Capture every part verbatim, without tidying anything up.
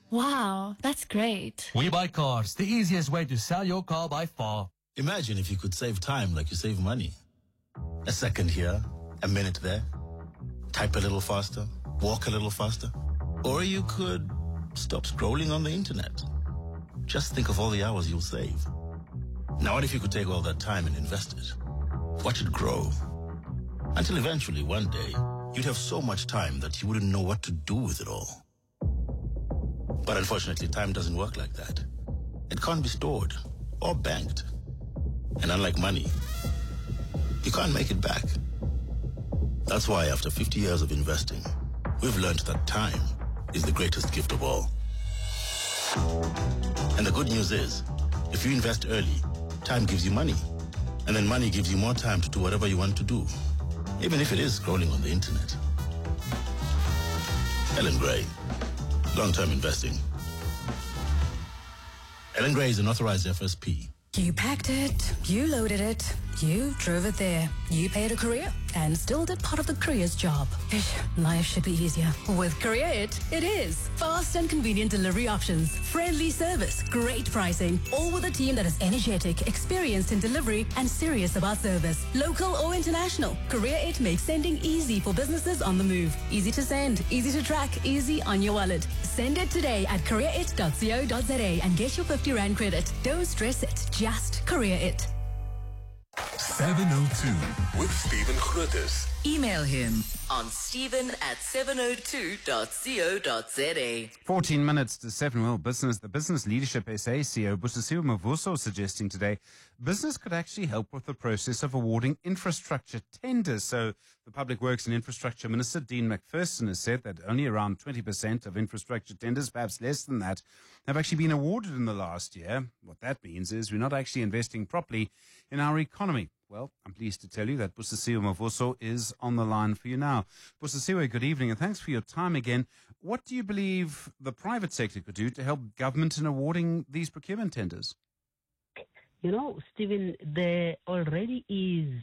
Wow, that's great. We Buy Cars, the easiest way to sell your car by far. Imagine if you could save time like you save money. A second here, a minute there. Type a little faster, walk a little faster. Or you could stop scrolling on the internet. Just think of all the hours you'll save. Now what if you could take all that time and invest it? Watch it grow. Until eventually, one day, you'd have so much time that you wouldn't know what to do with it all. But unfortunately, time doesn't work like that. It can't be stored or banked. And unlike money, you can't make it back. That's why after fifty years of investing, we've learned that time is the greatest gift of all. And the good news is, if you invest early, time gives you money. And then money gives you more time to do whatever you want to do, even if it is scrolling on the internet. Ellen Gray, long-term investing. Ellen Gray is an authorized F S P. You packed it, you loaded it, you drove it there. You paid a courier and still did part of the courier's job. Ish, life should be easier. With Courier It, it is. Fast and convenient delivery options, friendly service, great pricing, all with a team that is energetic, experienced in delivery, and serious about service. Local or international, Courier It makes sending easy for businesses on the move. Easy to send, easy to track, easy on your wallet. Send it today at courier it dot co dot za and get your fifty rand credit. Don't stress it, just Courier It. seven oh two with Stephen Grootes. Email him on stephen at seven oh two dot co dot za. fourteen minutes to seven. Well, business, the Business Leadership S A C E O, Busisiwe Mavuso, suggesting today business could actually help with the process of awarding infrastructure tenders. So the Public Works and Infrastructure Minister, Dean McPherson, has said that only around twenty percent of infrastructure tenders, perhaps less than that, have actually been awarded in the last year. What that means is we're not actually investing properly in our economy. Well, I'm pleased to tell you that Busisiwe Mavuso is on the line for you now. Busisiwe, good evening, and thanks for your time again. What do you believe the private sector could do to help government in awarding these procurement tenders? You know, Stephen, there already is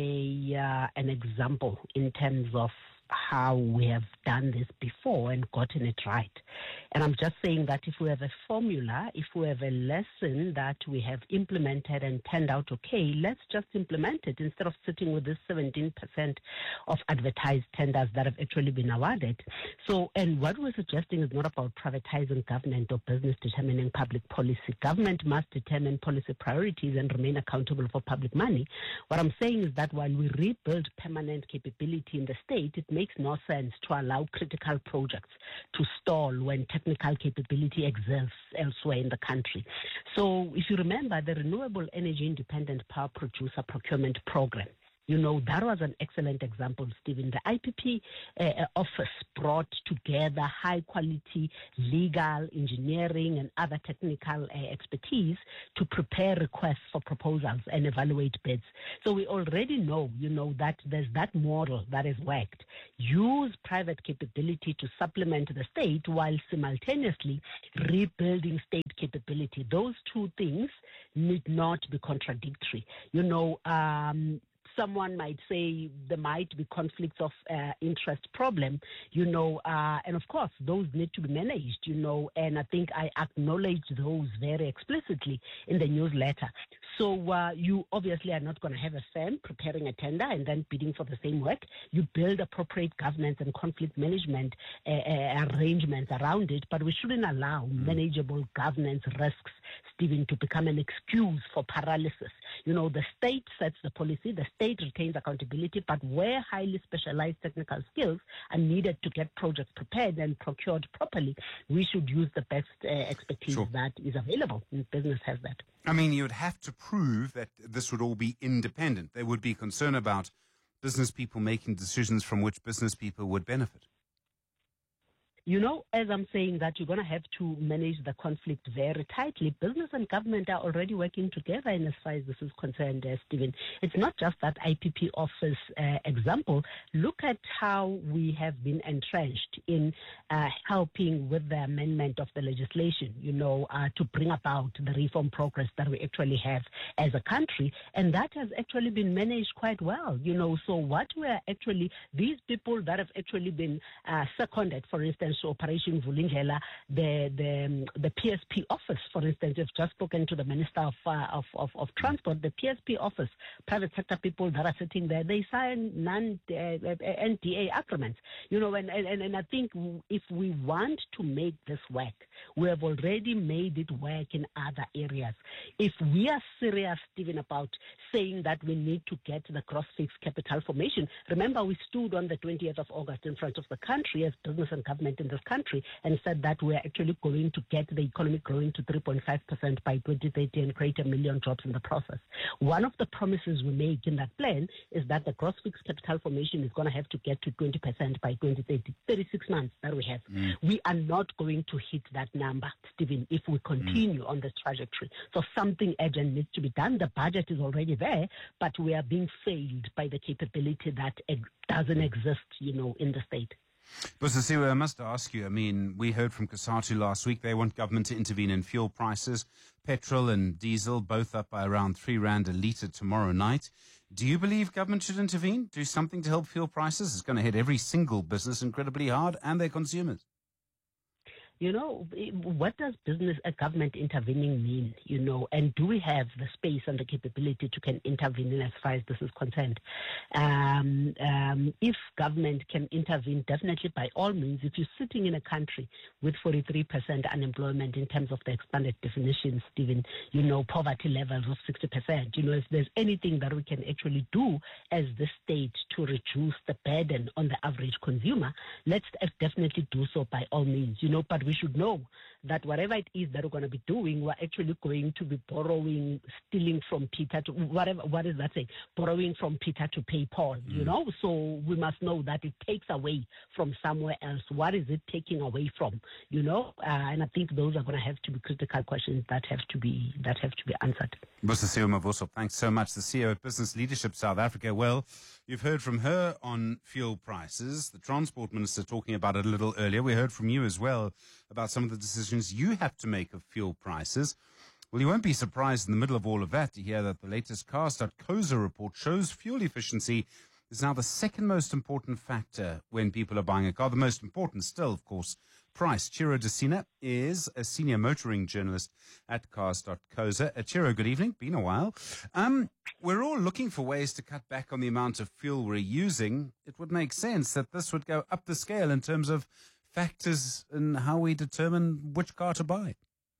a uh, an example in terms of how we have done this before and gotten it right. And I'm just saying that if we have a formula, if we have a lesson that we have implemented and turned out okay, let's just implement it instead of sitting with this seventeen percent of advertised tenders that have actually been awarded. So, and what we're suggesting is not about privatizing government or business determining public policy. Government must determine policy priorities and remain accountable for public money. What I'm saying is that while we rebuild permanent capability in the state, it makes no sense to allow critical projects to stall when technical capability exists elsewhere in the country. So if you remember the Renewable Energy Independent Power Producer Procurement Program, you know, that was an excellent example, Stephen. The I P P uh, office brought together high-quality legal, engineering, and other technical uh, expertise to prepare requests for proposals and evaluate bids. So we already know, you know, that there's that model that has worked. Use private capability to supplement the state while simultaneously rebuilding state capability. Those two things need not be contradictory. You know, um, someone might say there might be conflicts of uh, interest problem, you know, uh, and of course those need to be managed, you know, and I think I acknowledge those very explicitly in the newsletter. So uh, you obviously are not going to have a firm preparing a tender and then bidding for the same work. You build appropriate governance and conflict management uh, uh, arrangements around it, but we shouldn't allow manageable governance risks, Stephen, to become an excuse for paralysis. You know, the state sets the policy, the state retains accountability, but where highly specialized technical skills are needed to get projects prepared and procured properly, we should use the best uh, expertise Sure. that is available. And business has that. I mean, you would have to prove that this would all be independent. There would be concern about business people making decisions from which business people would benefit. You know, as I'm saying that you're going to have to manage the conflict very tightly. Business and government are already working together in as far as this is concerned, uh, Stephen. It's not just that I P P office uh, example. Look at how we have been entrenched in uh, helping with the amendment of the legislation, you know, uh, to bring about the reform progress that we actually have as a country. And that has actually been managed quite well, you know. So what we are actually, these people that have actually been uh, seconded, for instance, to Operation Vulindlela, the the um, the P S P office, for instance, we've just spoken to the Minister of, uh, of, of of Transport. The P S P office, private sector people that are sitting there, they sign non uh, N D A agreements. You know, and, and and I think if we want to make this work, we have already made it work in other areas. If we are serious, Stephen, about saying that we need to get the gross fixed capital formation, remember we stood on the twentieth of August in front of the country as business and government in this country and said that we're actually going to get the economy growing to three point five percent by twenty thirty and create a million jobs in the process. One of the promises we make in that plan is that the gross fixed capital formation is going to have to get to twenty percent by twenty thirty, thirty-six months that we have. Mm. We are not going to hit that number, Stephen, if we continue mm. on this trajectory. So something urgent needs to be done. The budget is already there, but we are being failed by the capability that doesn't exist, you know, in the state. Busisiwe, I must ask you, I mean, we heard from COSATU last week. They want government to intervene in fuel prices. Petrol and diesel both up by around three rand a litre tomorrow night. Do you believe government should intervene, do something to help fuel prices? It's going to hit every single business incredibly hard and their consumers. You know, what does business, a government intervening mean, you know, and do we have the space and the capability to can intervene in as far as this is concerned? Um, um, if government can intervene, definitely by all means, if you're sitting in a country with forty-three percent unemployment in terms of the expanded definition, Stephen, you know, poverty levels of sixty percent, you know, if there's anything that we can actually do as the state to reduce the burden on the average consumer, let's definitely do so by all means, you know, but we should know that whatever it is that we're going to be doing, we're actually going to be borrowing, stealing from Peter to whatever, what is that saying? Borrowing from Peter to pay Paul, mm. you know? So we must know that it takes away from somewhere else. What is it taking away from, you know? Uh, and I think those are going to have to be critical questions that have to be, that have to be answered. Busisiwe Mavuso, thanks so much. The C E O of Business Leadership South Africa. Well, you've heard from her on fuel prices. The Transport Minister talking about it a little earlier. We heard from you as well about some of the decisions you have to make of fuel prices. Well, you won't be surprised in the middle of all of that to hear that the latest cars dot co za report shows fuel efficiency is now the second most important factor when people are buying a car. The most important still, of course, price. Chiro Desina is a senior motoring journalist at cars dot co za. Uh, Chiro, good evening. Been a while. Um, we're all looking for ways to cut back on the amount of fuel we're using. It would make sense that this would go up the scale in terms of factors in how we determine which car to buy.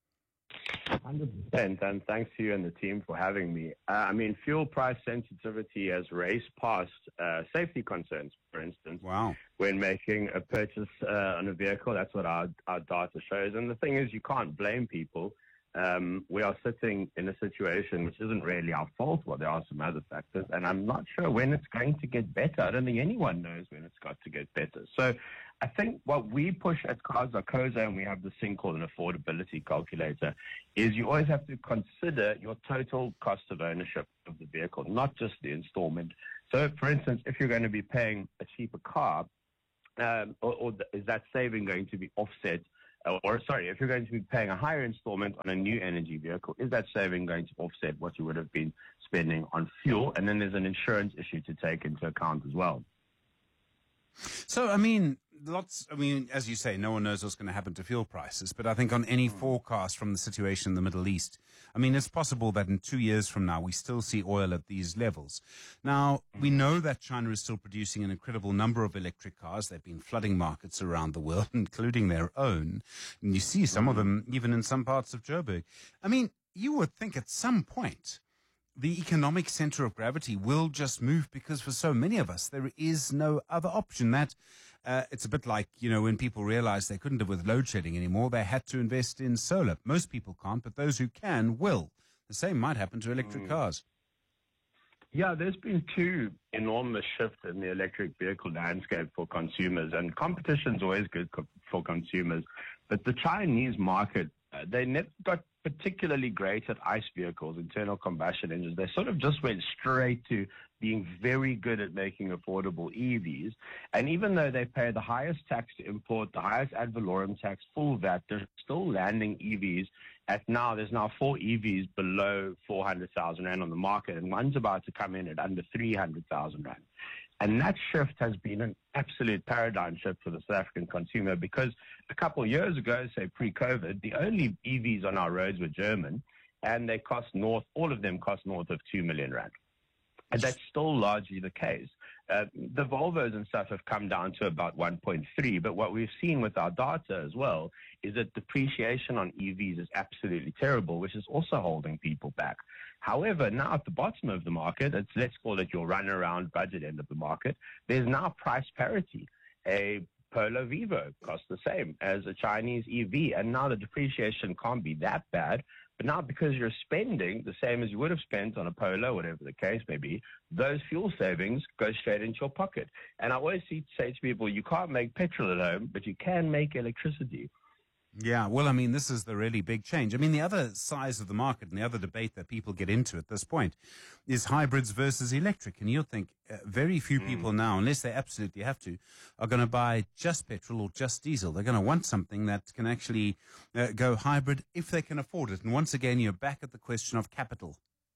one hundred percent, and thanks to you and the team for having me. Uh, I mean, fuel price sensitivity has raced past uh, safety concerns, for instance. Wow. When making a purchase uh, on a vehicle, that's what our, our data shows. And the thing is, you can't blame people. Um, we are sitting in a situation which isn't really our fault. Well, there are some other factors, and I'm not sure when it's going to get better. I don't think anyone knows when it's got to get better. So I think what we push at cars dot co za, and we have this thing called an affordability calculator, is you always have to consider your total cost of ownership of the vehicle, not just the installment. So, for instance, if you're going to be paying a cheaper car, um, or, or is that saving going to be offset? Or, sorry, if you're going to be paying a higher installment on a new energy vehicle, is that saving going to offset what you would have been spending on fuel? And then there's an insurance issue to take into account as well. So, I mean, lots, I mean, as you say, no one knows what's going to happen to fuel prices, but I think on any forecast from the situation in the Middle East, I mean, it's possible that in two years from now, we still see oil at these levels. Now, we know that China is still producing an incredible number of electric cars. They've been flooding markets around the world, including their own. And you see some of them even in some parts of Joburg. I mean, you would think at some point, the economic center of gravity will just move because for so many of us, there is no other option. That uh, it's a bit like, you know, when people realized they couldn't live with load shedding anymore, they had to invest in solar. Most people can't, but those who can will. The same might happen to electric mm. cars. Yeah, there's been two enormous shifts in the electric vehicle landscape for consumers, and competition is always good co- for consumers. But the Chinese market, uh, they never got particularly great at ICE vehicles, internal combustion engines. They sort of just went straight to being very good at making affordable E Vs. And even though they pay the highest tax to import, the highest ad valorem tax, full V A T, they're still landing E Vs at now, there's now four E Vs below four hundred thousand rand on the market, and one's about to come in at under three hundred thousand rand. And that shift has been an absolute paradigm shift for the South African consumer because a couple of years ago, say pre-COVID, the only E Vs on our roads were German, and they cost north, all of them cost north of two million rand. And that's still largely the case. Uh, the Volvos and stuff have come down to about one point three, but what we've seen with our data as well is that depreciation on E Vs is absolutely terrible, which is also holding people back. However, now at the bottom of the market, it's, let's call it your run-around budget end of the market, there's now price parity. A Polo Vivo costs the same as a Chinese E V, and now the depreciation can't be that bad. But now because you're spending the same as you would have spent on a Polo, whatever the case may be, those fuel savings go straight into your pocket. And I always say to people, you can't make petrol at home, but you can make electricity. Yeah, well, I mean, this is the really big change. I mean, the other size of the market and the other debate that people get into at this point is hybrids versus electric. And you'll think uh, very few mm. people now, unless they absolutely have to, are going to buy just petrol or just diesel. They're going to want something that can actually uh, go hybrid if they can afford it. And once again, you're back at the question of capital.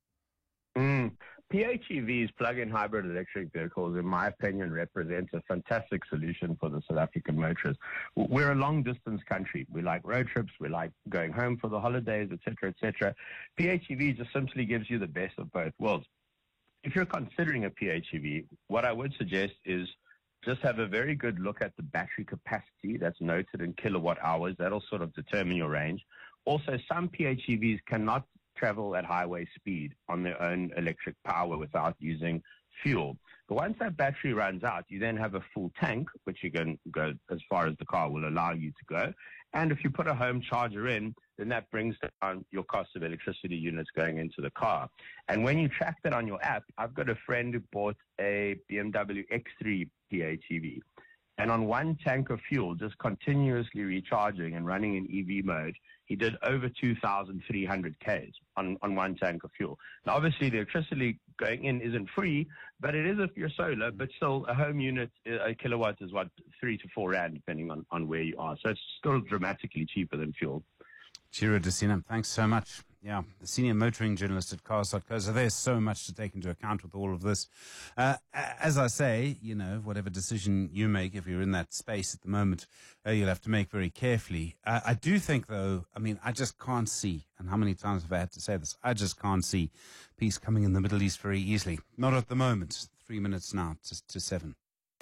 Mm. P H E Vs, plug-in hybrid electric vehicles, in my opinion, represent a fantastic solution for the South African motorist. We're a long-distance country. We like road trips. We like going home for the holidays, et cetera, et cetera. P H E V just simply gives you the best of both worlds. If you're considering a P H E V, what I would suggest is just have a very good look at the battery capacity that's noted in kilowatt hours. That'll sort of determine your range. Also, some P H E Vs cannot travel at highway speed on their own electric power without using fuel. But once that battery runs out, you then have a full tank, which you can go as far as the car will allow you to go. And if you put a home charger in, then that brings down your cost of electricity units going into the car. And when you track that on your app, I've got a friend who bought a B M W X three P H E V. And on one tank of fuel, just continuously recharging and running in E V mode, he did over two thousand three hundred Ks on, on one tank of fuel. Now, obviously, the electricity going in isn't free, but it is if you're solar. But still, a home unit, a kilowatt is, what, three to four rand, depending on, on where you are. So it's still dramatically cheaper than fuel. Ciro Desina, thanks so much. Yeah, the senior motoring journalist at cars dot co. So there's so much to take into account with all of this. Uh, as I say, you know, whatever decision you make, if you're in that space at the moment, uh, you'll have to make very carefully. Uh, I do think, though, I mean, I just can't see, and how many times have I had to say this, I just can't see peace coming in the Middle East very easily. Not at the moment. Three minutes now to, to seven.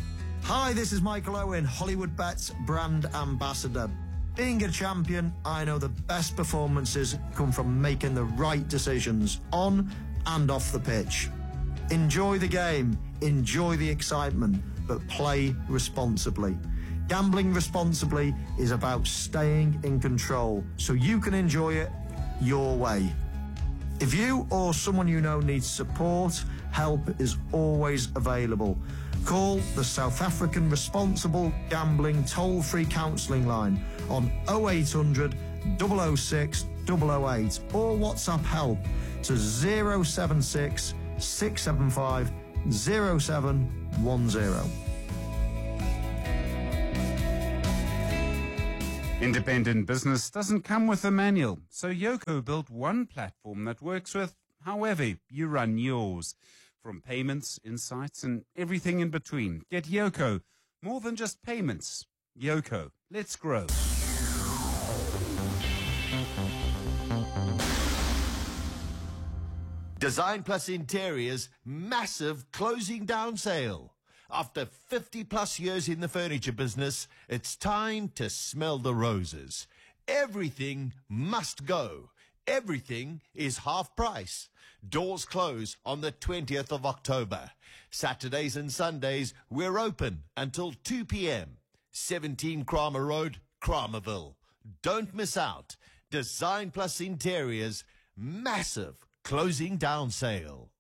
Hi, this is Michael Owen, Hollywood Bets brand ambassador. Being a champion, I know the best performances come from making the right decisions on and off the pitch. Enjoy the game, enjoy the excitement, but play responsibly. Gambling responsibly is about staying in control so you can enjoy it your way. If you or someone you know needs support, help is always available. Call the South African Responsible Gambling Toll-Free Counselling Line on oh eight hundred, double oh six, double oh eight or WhatsApp help to zero seven six, six seven five, zero seven one zero. Independent business doesn't come with a manual, so Yoco built one platform that works with however you run yours. From payments, insights, and everything in between. Get Yoco. More than just payments. Yoco. Let's grow. Design Plus Interiors massive closing down sale. After fifty plus years in the furniture business, it's time to smell the roses. Everything must go. Everything is half price. Doors close on the twentieth of October. Saturdays and Sundays, we're open until two p.m. seventeen Kramer Road, Kramerville. Don't miss out. Design Plus Interiors, massive closing down sale.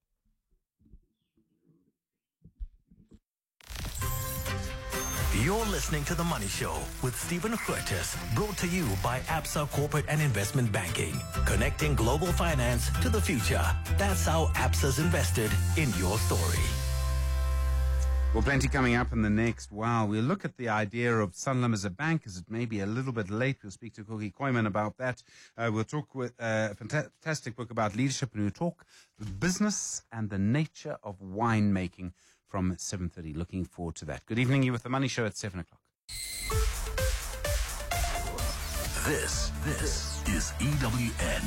You're listening to The Money Show with Stephen Curtis, brought to you by Absa Corporate and Investment Banking, connecting global finance to the future. That's how Absa's invested in your story. Well, plenty coming up in the next while. We'll look at the idea of Sanlam as a bank, as it may be a little bit late. We'll speak to Kogi Koiman about that. Uh, we'll talk with uh, a fantastic book about leadership, and we'll talk business and the nature of winemaking. from seven thirty. Looking forward to that. Good evening. You with the Money Show at seven o'clock. This, this is E W N.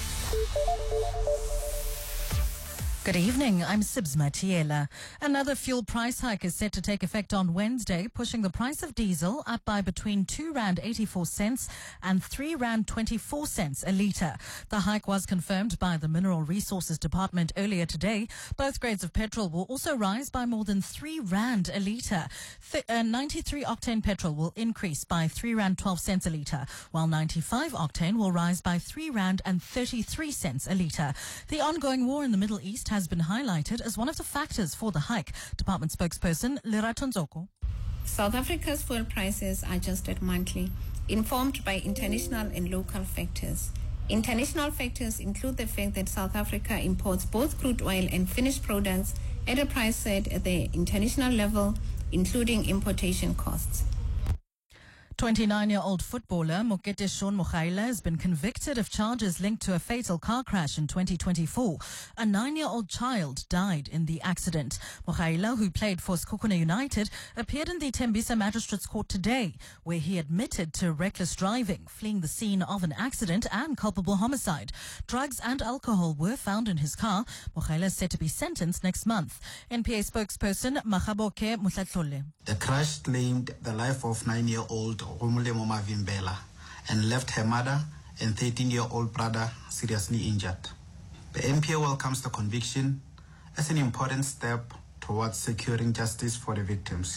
Good evening, I'm Sibs Matiela. Another fuel price hike is set to take effect on Wednesday, pushing the price of diesel up by between two rand eighty-four cents and three rand twenty-four cents a litre. The hike was confirmed by the Mineral Resources Department earlier today. Both grades of petrol will also rise by more than three rand a litre. Th- uh, ninety-three octane petrol will increase by three rand twelve cents a litre, while ninety-five octane will rise by three rand and thirty-three cents a litre. The ongoing war in the Middle East has been highlighted as one of the factors for the hike. Department spokesperson Lerato Nzoko. South Africa's fuel prices are adjusted monthly, informed by international and local factors. International factors include the fact that South Africa imports both crude oil and finished products at a price set at the international level, including importation costs. twenty-nine-year-old footballer Mokete Shaun Mogaila has been convicted of charges linked to a fatal car crash in twenty twenty-four. A nine-year-old child died in the accident. Mogaila, who played for Sekhukhune United, appeared in the Tembisa Magistrates Court today, where he admitted to reckless driving, fleeing the scene of an accident and culpable homicide. Drugs and alcohol were found in his car. Mogaila is set to be sentenced next month. N P A spokesperson Makgaboke Motlatlole. The crash claimed the life of nine-year-old Rumulemo Mavimbela and left her mother and thirteen-year-old brother seriously injured. The N P A welcomes the conviction as an important step towards securing justice for the victims.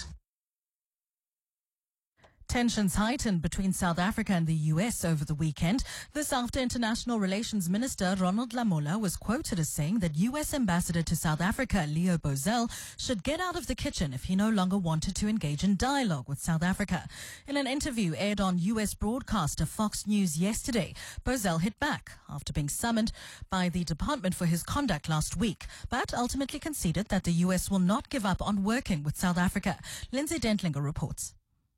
Tensions heightened between South Africa and the U S over the weekend. This after International Relations Minister Ronald Lamola was quoted as saying that U S Ambassador to South Africa Leo Bozell should get out of the kitchen if he no longer wanted to engage in dialogue with South Africa. In an interview aired on U S broadcaster Fox News yesterday, Bozell hit back after being summoned by the department for his conduct last week, but ultimately conceded that the U S will not give up on working with South Africa. Lindsay Dentlinger reports.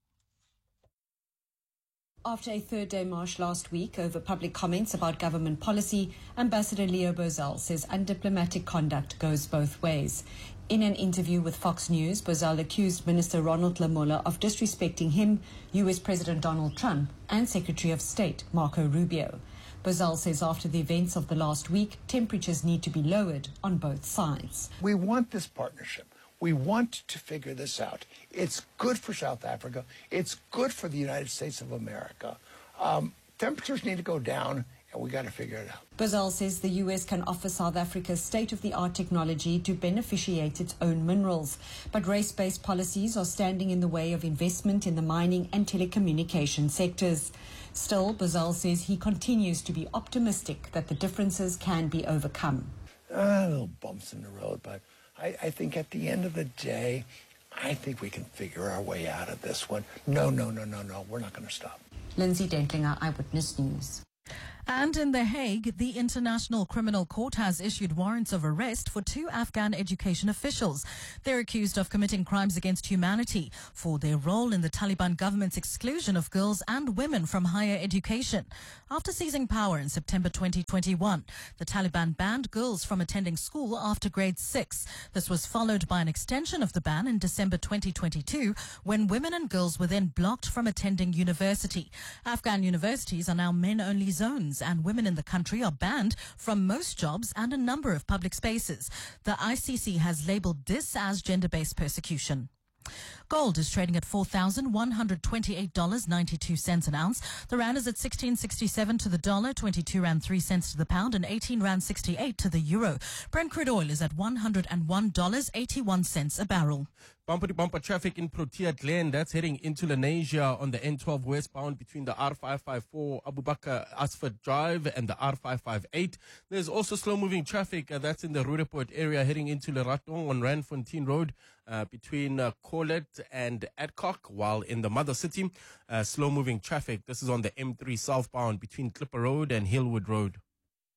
After a third-day march last week over public comments about government policy, Ambassador Leo Bozell says undiplomatic conduct goes both ways. In an interview with Fox News, Bozell accused Minister Ronald Lamola of disrespecting him, U S President Donald Trump, and Secretary of State Marco Rubio. Bozell says after the events of the last week, temperatures need to be lowered on both sides. We want this partnership. We want to figure this out. It's good for South Africa. It's good for the United States of America. Um, temperatures need to go down, and we got to figure it out. Bozell says the U S can offer South Africa state-of-the-art technology to beneficiate its own minerals. But race-based policies are standing in the way of investment in the mining and telecommunication sectors. Still, Bozell says he continues to be optimistic that the differences can be overcome. Uh, little bumps in the road, but I, I think at the end of the day, I think we can figure our way out of this one. No, no, no, no, no. We're not going to stop. Lindsay Dentlinger, Eyewitness News. And in The Hague, the International Criminal Court has issued warrants of arrest for two Afghan education officials. They're accused of committing crimes against humanity for their role in the Taliban government's exclusion of girls and women from higher education. After seizing power in September twenty twenty-one, the Taliban banned girls from attending school after grade six. This was followed by an extension of the ban in December twenty twenty-two, when women and girls were then blocked from attending university. Afghan universities are now men-only zones, and women in the country are banned from most jobs and a number of public spaces. The I C C has labelled this as gender-based persecution. Gold is trading at four thousand one hundred twenty-eight dollars and ninety-two cents an ounce. The rand is at sixteen sixty-seven to the dollar, twenty-two rand three cents to the pound, and eighteen rand sixty-eight to the euro. Brent crude oil is at one hundred one dollars and eighty-one cents a barrel. Bumper to bumper traffic in Protea Glen, that's heading into Lenasia on the N twelve westbound between the R five five four Abu Bakr Asford Drive and the R five five eight. There's also slow moving traffic uh, that's in the Roodepoort area heading into Leratong on Randfontein Road uh, between uh, Corlet and Adcock, while in the Mother City, uh, slow moving traffic. This is on the M three southbound between Clipper Road and Hillwood Road.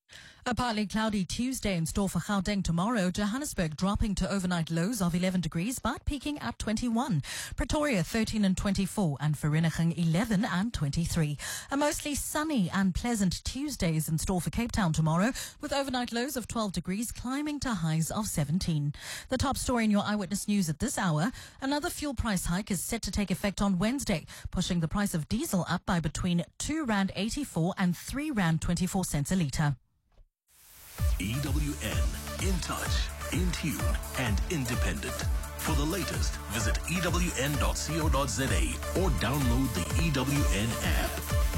A partly cloudy Tuesday in store for Gauteng tomorrow. Johannesburg dropping to overnight lows of eleven degrees but peaking at twenty-one. Pretoria thirteen and twenty-four and Vereeniging eleven and twenty-three. A mostly sunny and pleasant Tuesday is in store for Cape Town tomorrow with overnight lows of twelve degrees climbing to highs of seventeen. The top story in your Eyewitness News at this hour, another fuel price hike is set to take effect on Wednesday, pushing the price of diesel up by between two rand eighty-four and three rand twenty-four cents a litre. E W N, in touch, in tune, and independent. For the latest, visit E W N dot co dot za or download the E W N app.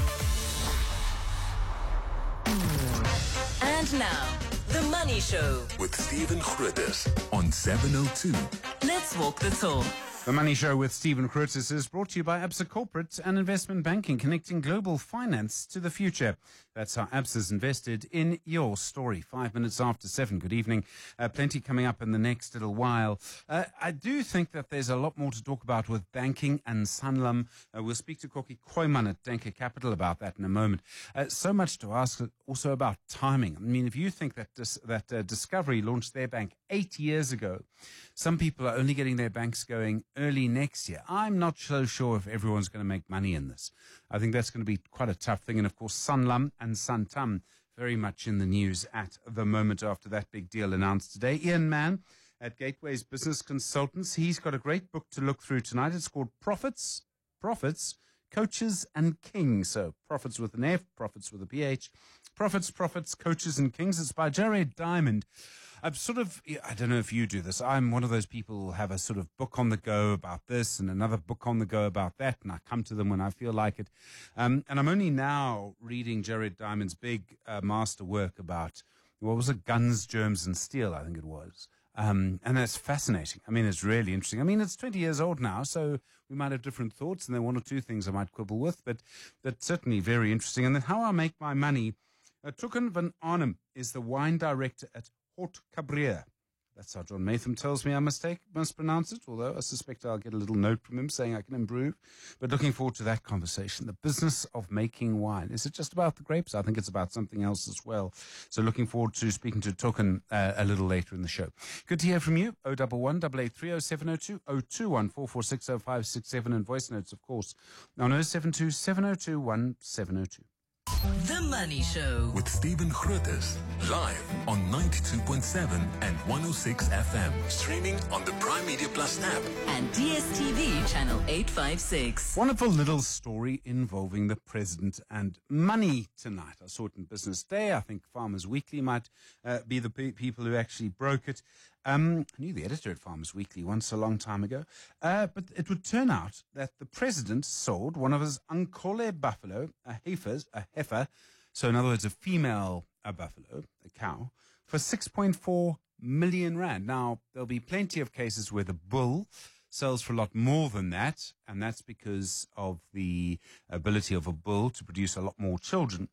And now, The Money Show with Stephen Grootes on seven oh two. Let's walk the talk. The Money Show with Stephen Grootes is brought to you by Absa Corporate and Investment Banking, connecting global finance to the future. That's how Absa's invested in your story. Five minutes after seven. Good evening. Uh, plenty coming up in the next little while. Uh, I do think that there's a lot more to talk about with banking and Sanlam. Uh, we'll speak to Koki Koiman at Denker Capital about that in a moment. Uh, so much to ask also about timing. I mean, if you think that dis- that uh, Discovery launched their bank eight years ago, some people are only getting their banks going early next year. I'm not so sure if everyone's going to make money in this. I think that's going to be quite a tough thing. And, of course, Sanlam and Santam very much in the news at the moment after that big deal announced today. Ian Mann at Gateways Business Consultants. He's got a great book to look through tonight. It's called Profits, Profits, Coaches and Kings. So Profits with an F, Profits with a P H. Profits, Profits, Coaches and Kings. It's by Jared Diamond. I'm sort of, I don't know if you do this. I'm one of those people who have a sort of book on the go about this and another book on the go about that, and I come to them when I feel like it. Um, and I'm only now reading Jared Diamond's big uh, master work about, what was it, Guns, Germs and Steel, I think it was. Um, and that's fascinating. I mean, it's really interesting. I mean, it's twenty years old now, so we might have different thoughts, and there are one or two things I might quibble with, but that's certainly very interesting. And then How I Make My Money. Uh, Tukan van Arnhem is the wine director at Haute Cabriere. That's how John Matham tells me I mistake, must pronounce it, although I suspect I'll get a little note from him saying I can improve. But looking forward to that conversation. The business of making wine. Is it just about the grapes? I think it's about something else as well. So looking forward to speaking to Tukan uh, a little later in the show. Good to hear from you. oh one one, eight eight three oh seven oh two, oh two one four four six oh five six seven, and voice notes, of course, on oh seven two, seven oh two, one seven oh two. The Money Show with Stephen Grootes, live on ninety-two point seven and one oh six F M, streaming on the Prime Media Plus app and D S T V channel eight five six. Wonderful little story involving the president and money tonight. I saw it in Business Day. I think Farmers Weekly might uh, be the pe- people who actually broke it. Um, I knew the editor at Farmers Weekly once a long time ago. Uh, but it would turn out that the president sold one of his Ankole buffalo, a heifer, a heifer, so in other words, a female a buffalo, a cow, for six point four million rand. Now, there'll be plenty of cases where the bull sells for a lot more than that, and that's because of the ability of a bull to produce a lot more children,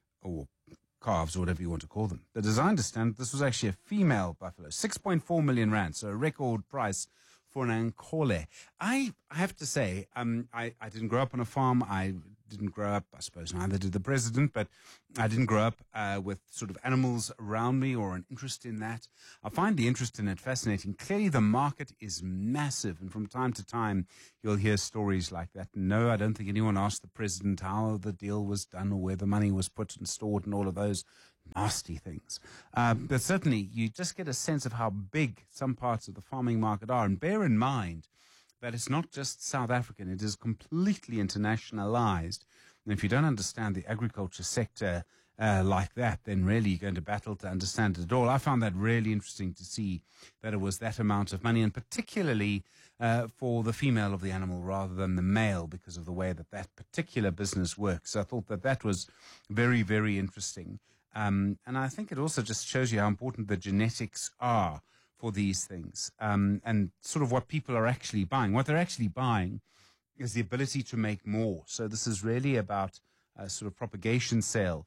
or calves, or whatever you want to call them. But as I understand, this was actually a female buffalo, six point four million rand, so a record price for an Ankole. I, I have to say, um, I, I didn't grow up on a farm. I didn't grow up, I suppose neither did the president, but I didn't grow up uh, with sort of animals around me or an interest in that. I find the interest in it fascinating. Clearly the market is massive, and from time to time you'll hear stories like that. No, I don't think anyone asked the president how the deal was done or where the money was put and stored and all of those nasty things. Uh, but certainly you just get a sense of how big some parts of the farming market are. And bear in mind that it's not just South African, it is completely internationalized. And if you don't understand the agriculture sector uh, like that, then really you're going to battle to understand it at all. I found that really interesting to see that it was that amount of money, and particularly uh, for the female of the animal rather than the male, because of the way that that particular business works. So I thought that that was very, very interesting. Um, and I think it also just shows you how important the genetics are for these things, um, and sort of what people are actually buying. What they're actually buying is the ability to make more. So this is really about a sort of propagation sale,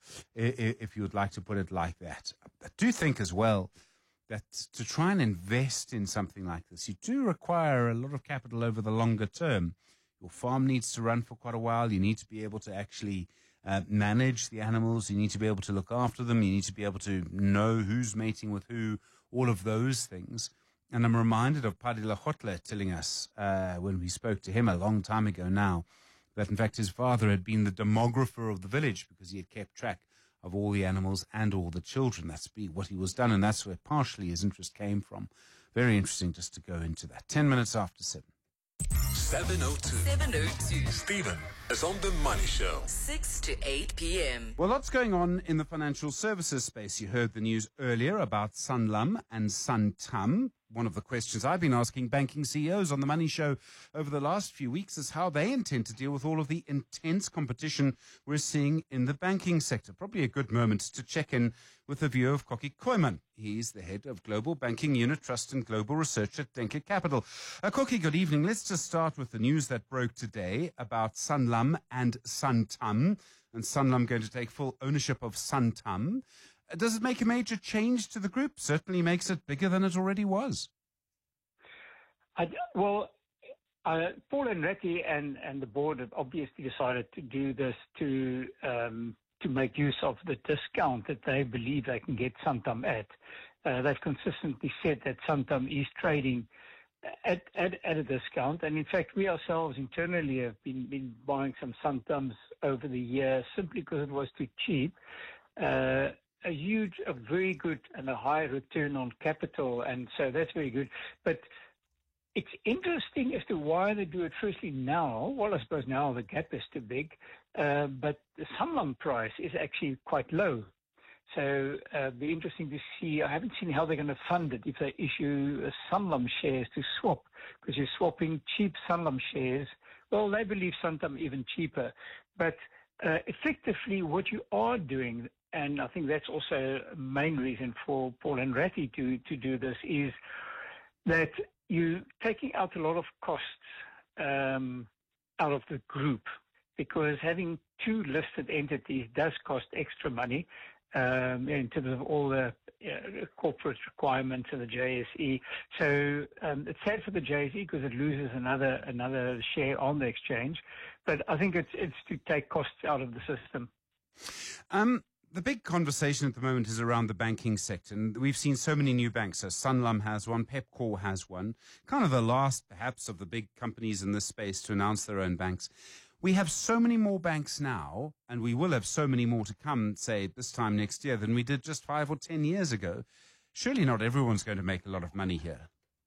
if you would like to put it like that. I do think as well that to try and invest in something like this, you do require a lot of capital over the longer term. Your farm needs to run for quite a while. You need to be able to actually uh, manage the animals. You need to be able to look after them. You need to be able to know who's mating with who, all of those things. And I'm reminded of Paddy Lekgotla telling us uh, when we spoke to him a long time ago now, that in fact his father had been the demographer of the village because he had kept track of all the animals and all the children. That's be what he was done, and that's where partially his interest came from. Very interesting just to go into that. Ten minutes after seven. seven oh two. seven oh two. Stephen is on The Money Show. six to eight p.m. Well, lots going on in the financial services space. You heard the news earlier about Sanlam and Santam. One of the questions I've been asking banking C E Os on The Money Show over the last few weeks is how they intend to deal with all of the intense competition we're seeing in the banking sector. Probably a good moment to check in with the view of Koki Koiman. He's the head of Global Banking Unit Trust and Global Research at Denker Capital. Uh, Koki, good evening. Let's just start with the news that broke today about Sanlam and Santam, and Sanlam going to take full ownership of Santam. Does it make a major change to the group? Certainly makes it bigger than it already was. I, well, uh, Paul Henretti and, and the board have obviously decided to do this to um, to make use of the discount that they believe they can get Santam at. Uh, they've consistently said that Santam is trading at, at, at a discount. And in fact, we ourselves internally have been, been buying some Santams over the years simply because it was too cheap. Uh, a huge, a very good and a high return on capital, and so that's very good. But it's interesting as to why they do it firstly now. Well, I suppose now the gap is too big, uh, but the Sanlam price is actually quite low. So uh, it'll be interesting to see. I haven't seen how they're going to fund it if they issue uh, Sanlam shares to swap, because you're swapping cheap Sanlam shares. Well, they believe Santam even cheaper. But uh, effectively what you are doing, and I think that's also a main reason for Paul Henretti to, to do this, is that you're taking out a lot of costs um, out of the group, because having two listed entities does cost extra money um, in terms of all the uh, corporate requirements of the J S E. So um, it's sad for the J S E because it loses another another share on the exchange, but I think it's it's to take costs out of the system. Um. The big conversation at the moment is around the banking sector, and we've seen so many new banks. So Sanlam has one, Pepkor has one, kind of the last, perhaps, of the big companies in this space to announce their own banks. We have so many more banks now, and we will have so many more to come, say, this time next year than we did just five or ten years ago. Surely not everyone's going to make a lot of money here.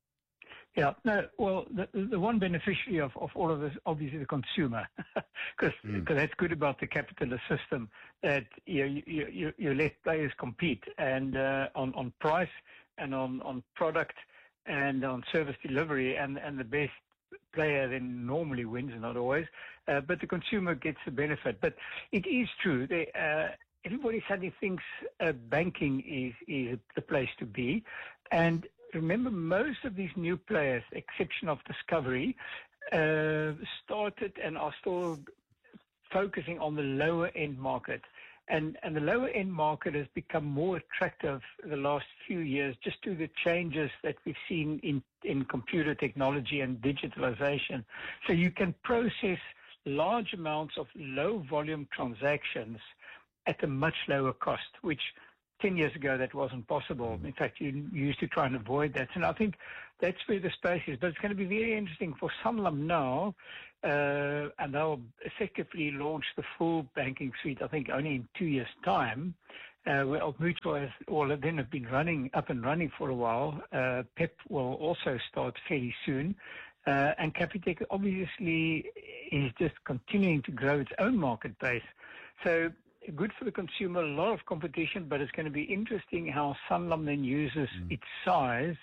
Yeah, no, well, the, the one beneficiary of, of all of this, obviously the consumer, because mm. that's good about the capitalist system, that you, you, you, you let players compete and uh, on, on price and on, on product and on service delivery, and, and the best player then normally wins, not always, uh, but the consumer gets the benefit. But it is true, they, uh, everybody suddenly thinks uh, banking is, is the place to be, and remember, most of these new players, exception of Discovery, uh, started and are still focusing on the lower end market. And, and the lower end market has become more attractive the last few years just to the changes that we've seen in, in computer technology and digitalization. So you can process large amounts of low volume transactions at a much lower cost, which ten years ago, that wasn't possible. In fact, you used to try and avoid that. And I think that's where the space is. But it's going to be very interesting for Sanlam now, uh, and they'll effectively launch the full banking suite, I think, only in two years' time, uh, where Old Mutual has all of them have been running up and running for a while. Uh, P E P will also start fairly soon. Uh, and Capitec obviously is just continuing to grow its own market base. So good for the consumer, a lot of competition, but it's going to be interesting how Sanlam then uses mm. its size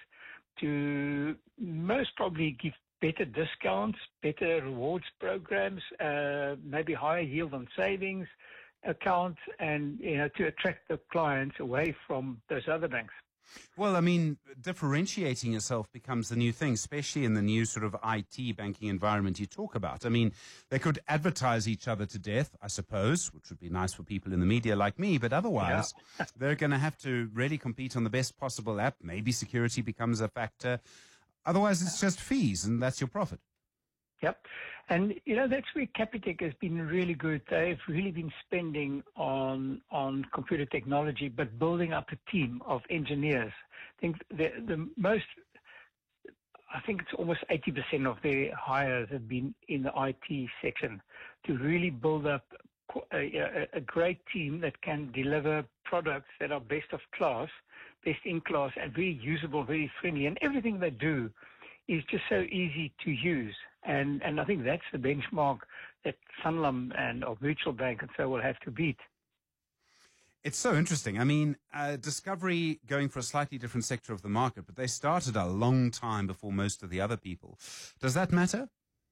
to most probably give better discounts, better rewards programs, uh, maybe higher yield on savings accounts, and you know, to attract the clients away from those other banks. Well, I mean, differentiating yourself becomes the new thing, especially in the new sort of I T banking environment you talk about. I mean, they could advertise each other to death, I suppose, which would be nice for people in the media like me, but otherwise yeah. they're going to have to really compete on the best possible app. Maybe security becomes a factor. Otherwise, it's just fees, and that's your profit. Yep. And, you know, that's where Capitec has been really good. They've really been spending on on computer technology, but building up a team of engineers. I think the, the most, I think it's almost eighty percent of their hires have been in the I T section to really build up a, a, a great team that can deliver products that are best of class, best in class, and very usable, very friendly. And everything they do is just so easy to use. And and I think that's the benchmark that Sanlam and or Mutual Bank and so will have to beat. It's so interesting. I mean, uh, Discovery going for a slightly different sector of the market, but they started a long time before most of the other people. Does that matter?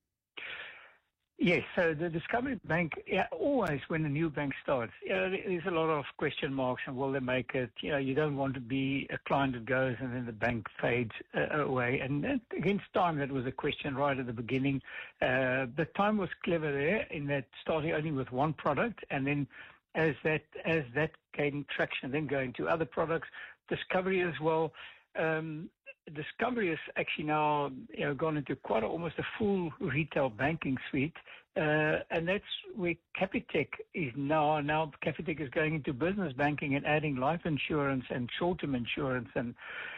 Yes, so the Discovery Bank, yeah, always when a new bank starts, you know, there's a lot of question marks and will they make it? You know, you don't want to be a client that goes and then the bank fades uh, away. And that, against Time, that was a question right at the beginning. Uh, but Time was clever there in that starting only with one product and then as that as that gained traction, then going to other products, Discovery as well. Um, Discovery has actually now you know, gone into quite a, almost a full retail banking suite, uh, and that's where Capitec is now. Now Capitec is going into business banking and adding life insurance and short-term insurance, and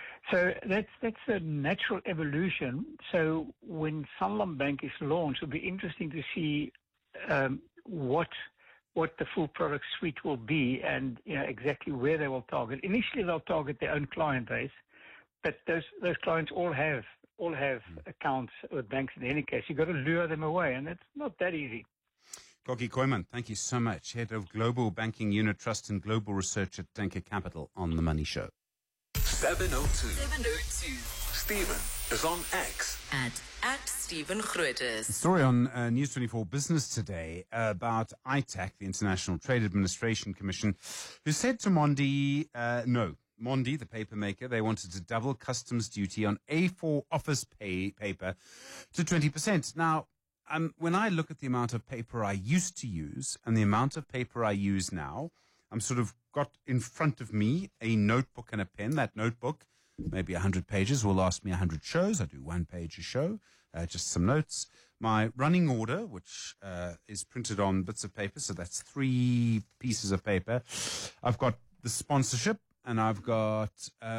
so that's that's a natural evolution. So when Sanlam Bank is launched, it'll be interesting to see um, what what the full product suite will be, and you know exactly where they will target. Initially, they'll target their own client base. But those those clients all have all have accounts with banks in any case. You've got to lure them away, and it's not that easy. Gogi Koyman, thank you so much. Head of Global Banking Unit Trust and Global Research at Denker Capital on The Money Show. seven oh two. seven oh two. Stephen is on X. At, at Stephen Grootes. A story on uh, News twenty-four Business today about I T A C, the International Trade Administration Commission, who said to Mondi, uh, no. Mondi, the paper maker, they wanted to double customs duty on A four office pay paper to twenty percent. Now, um, when I look at the amount of paper I used to use and the amount of paper I use now, I'm sort of got in front of me a notebook and a pen. That notebook, maybe one hundred pages, will last me one hundred shows. I do one page a show, uh, just some notes. My running order, which uh, is printed on bits of paper, so that's three pieces of paper. I've got the sponsorship. And I've got,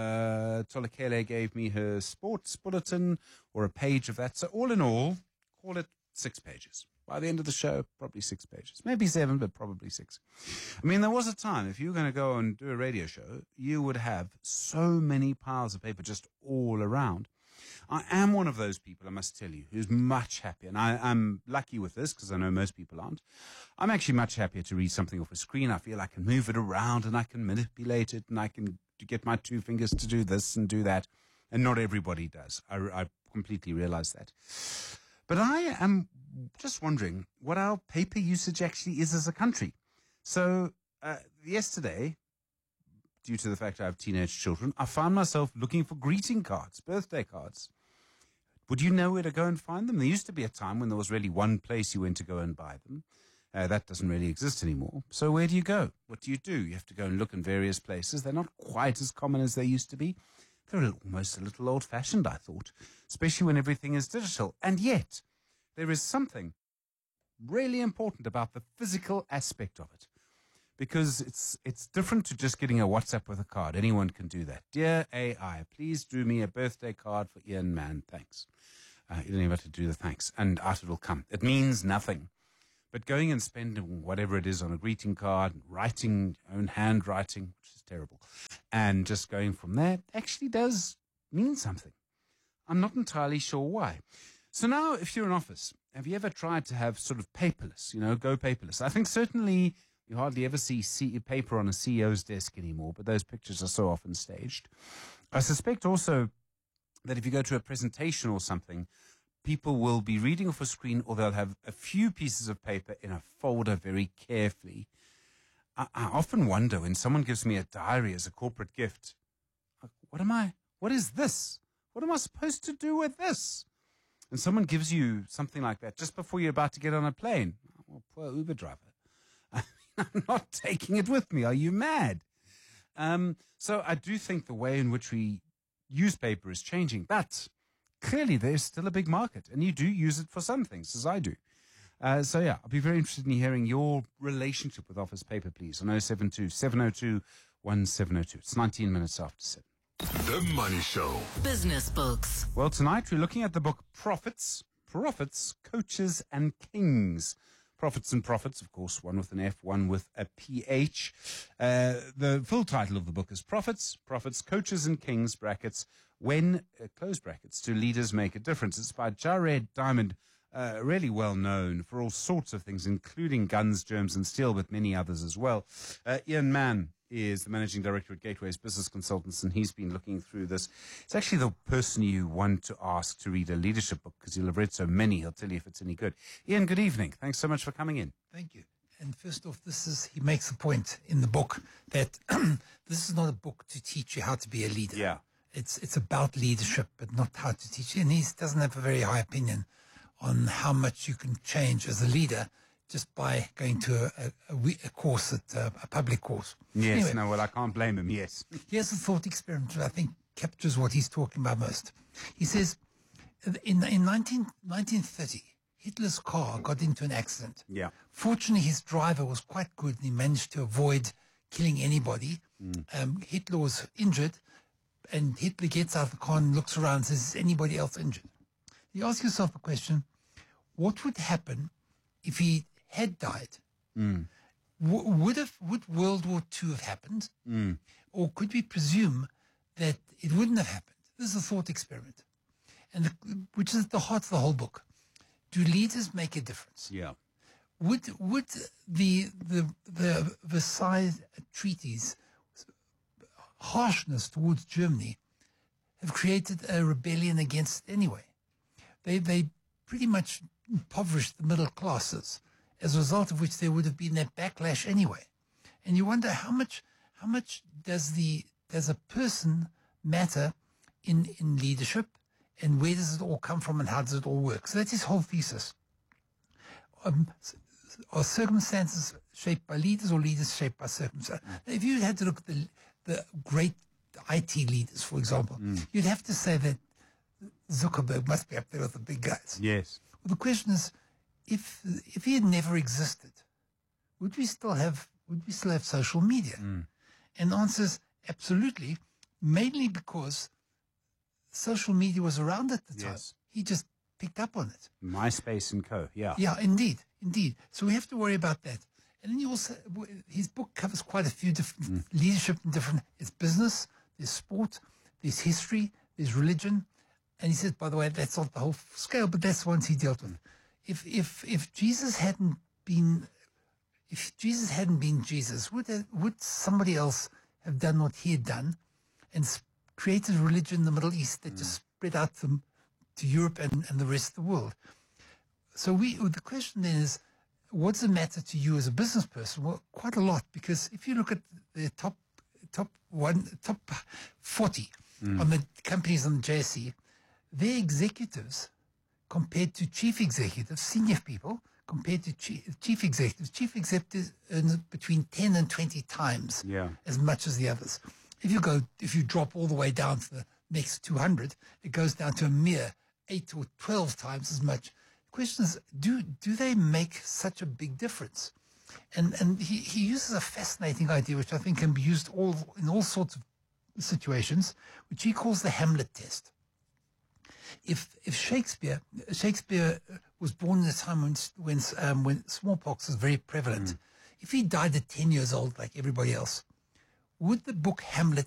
uh, Tolakele gave me her sports bulletin or a page of that. So all in all, call it six pages. By the end of the show, probably six pages. Maybe seven, but probably six. I mean, there was a time, if you were going to go and do a radio show, you would have so many piles of paper just all around. I am one of those people, I must tell you, who's much happier. And I, I'm lucky with this because I know most people aren't. I'm actually much happier to read something off a screen. I feel I can move it around and I can manipulate it and I can get my two fingers to do this and do that. And not everybody does. I, I completely realize that. But I am just wondering what our paper usage actually is as a country. So uh, yesterday, due to the fact I have teenage children, I found myself looking for greeting cards, birthday cards. Would you know where to go and find them? There used to be a time when there was really one place you went to go and buy them. Uh, that doesn't really exist anymore. So where do you go? What do you do? You have to go and look in various places. They're not quite as common as they used to be. They're almost a little old-fashioned, I thought, especially when everything is digital. And yet, there is something really important about the physical aspect of it. Because it's it's different to just getting a WhatsApp with a card. Anyone can do that. Dear A I, please do me a birthday card for Ian Mann. Thanks. Uh, you don't even have to do the thanks. And out it will come. It means nothing. But going and spending whatever it is on a greeting card, writing your own handwriting, which is terrible, and just going from there actually does mean something. I'm not entirely sure why. So now, if you're in office, have you ever tried to have sort of paperless, you know, go paperless? I think certainly you hardly ever see C- paper on a C E O's desk anymore, but those pictures are so often staged. I suspect also that if you go to a presentation or something, people will be reading off a screen or they'll have a few pieces of paper in a folder very carefully. I, I often wonder when someone gives me a diary as a corporate gift, what am I, what is this? What am I supposed to do with this? And someone gives you something like that just before you're about to get on a plane. Well, poor Uber driver. I'm not taking it with me. Are you mad? Um, so I do think the way in which we use paper is changing. But clearly there's still a big market, and you do use it for some things, as I do. Uh, so, yeah, I'll be very interested in hearing your relationship with Office Paper, please, on oh seven two, seven oh two, one seven oh two. It's nineteen minutes after seven. The Money Show. Business books. Well, tonight we're looking at the book Profits, Profits, Coaches and Kings. Profits and Profits, of course, one with an F, one with a P H. Uh, the full title of the book is Profits, Profits, Coaches and Kings, brackets, when, uh, close brackets, do leaders make a difference? It's by Jared Diamond, uh, really well known for all sorts of things, including guns, germs and steel, but many others as well. Uh, Ian Mann is the managing director at Gateways Business Consultants, and he's been looking through this. It's actually the person you want to ask to read a leadership book, because he'll have read so many, he'll tell you if it's any good. Ian, good evening. Thanks so much for coming in. Thank you. And first off, this is, he makes a point in the book that this is not a book to teach you how to be a leader. Yeah. It's, it's about leadership, but not how to teach you. And he doesn't have a very high opinion on how much you can change as a leader just by going to a, a, a course, at uh, a public course. Yes, Anyway, no, well, I can't blame him, yes. here's a thought experiment that I think captures what he's talking about most. He says, in, in nineteen, nineteen thirty, Hitler's car got into an accident. Yeah. Fortunately, his driver was quite good and he managed to avoid killing anybody. Mm. Um, Hitler was injured, and Hitler gets out of the car and looks around and says, is anybody else injured? You ask yourself a question, what would happen if he had died? Mm. W- would, have, would World War Two have happened? Mm. Or could we presume that it wouldn't have happened? This is a thought experiment, and the, which is at the heart of the whole book. Do leaders make a difference? Yeah. Would would the the the Versailles treaties harshness towards Germany have created a rebellion against it anyway? They they pretty much impoverished the middle classes, as a result of which there would have been that backlash anyway. And you wonder how much how much does the does a person matter in in leadership, and where does it all come from, and how does it all work? So that's his whole thesis. Um, are circumstances shaped by leaders, or leaders shaped by circumstances? Now, if you had to look at the the great I T leaders, for example, Mm. you'd have to say that Zuckerberg must be up there with the big guys. Yes. Well, the question is, if if he had never existed, would we still have would we still have social media? Mm. And the answer is absolutely, mainly because social media was around at the time. Yes. He just picked up on it. MySpace and Co. Yeah. Yeah, indeed, indeed. So we have to worry about that. And then you also, his book covers quite a few different leadership and different. It's business, there's sport, there's history, there's religion. And he says, by the way, that's not the whole scale, but that's the ones he dealt with. If if if Jesus hadn't been, if Jesus hadn't been Jesus, would there, would somebody else have done what he had done, and s- created a religion in the Middle East that just spread out to, to Europe and, and the rest of the world? So we, the question then is, what does it matter to you as a business person? Well, quite a lot, because if you look at the top top one, top forty Mm. on the companies on the J S E, their executives compared to chief executives, senior people compared to chief, chief executives, chief executives earn between ten and twenty times Yeah. as much as the others. If you go, if you drop all the way down to the next two hundred, it goes down to a mere eight or twelve times as much. The question is, do do they make such a big difference? And and he, he uses a fascinating idea, which I think can be used all in all sorts of situations, which he calls the Hamlet test. If if Shakespeare Shakespeare was born at a time when when um, when smallpox was very prevalent, if he died at ten years old like everybody else, would the book Hamlet